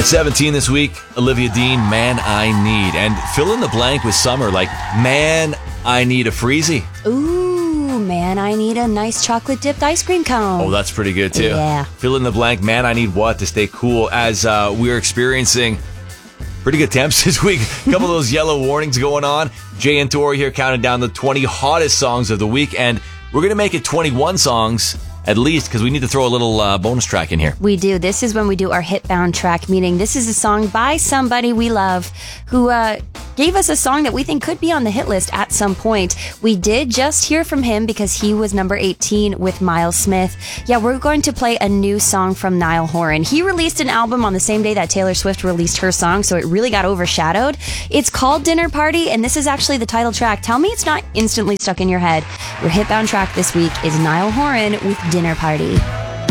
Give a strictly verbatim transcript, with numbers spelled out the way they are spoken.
At seventeen this week, Olivia Dean, Man I Need. And fill in the blank with Summer, like, Man I Need a Freezy. Ooh, man, I need a nice chocolate-dipped ice cream cone. Oh, that's pretty good, too. Yeah. Fill in the blank, Man I Need what to stay cool, as uh, we're experiencing pretty good temps this week. A couple of those yellow warnings going on. Jay and Tori here counting down the twenty hottest songs of the week, and we're going to make it twenty-one songs at least, because we need to throw a little uh, bonus track in here. We do. This is when we do our hit-bound track, meaning this is a song by somebody we love who uh, gave us a song that we think could be on the hit list at some point. We did just hear from him because he was number eighteen with Miles Smith. Yeah, we're going to play a new song from Niall Horan. He released an album on the same day that Taylor Swift released her song, so it really got overshadowed. It's called Dinner Party, and this is actually the title track. Tell me it's not instantly stuck in your head. Your hit-bound track this week is Niall Horan with Dinner Party.